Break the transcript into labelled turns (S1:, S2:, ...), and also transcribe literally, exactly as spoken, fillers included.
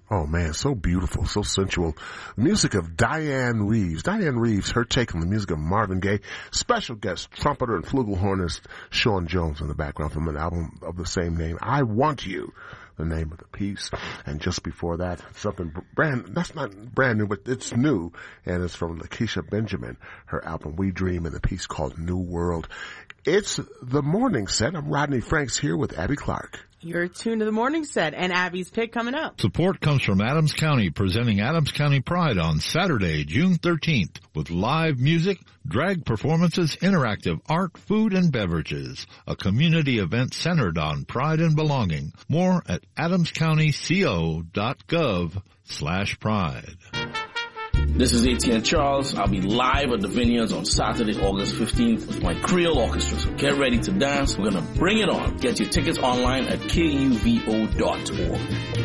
S1: Oh, man, so beautiful, so sensual. Music of Diane Reeves. Diane Reeves, her take on the music of Marvin Gaye. Special guest trumpeter and flugelhornist Sean Jones in the background from an album of the same name, I Want You, the name of the piece. And just before that, something brand, that's not brand new, but it's new, and it's from Lakeisha Benjamin, her album We Dream, and the piece called New World. It's the morning set. I'm Rodney Franks here with Abby Clark.
S2: You're tuned to the morning set and Abby's pick coming up.
S3: Support comes from Adams County, presenting Adams County Pride on Saturday, June thirteenth, with live music, drag performances, interactive art, food, and beverages. A community event centered on pride and belonging. More at adamscountyco.gov slash pride.
S4: This is A T N Charles. I'll be live at the Vineyards on Saturday, August fifteenth with my Creole Orchestra. So get ready to dance. We're going to bring it on. Get your tickets online at K U V O dot org.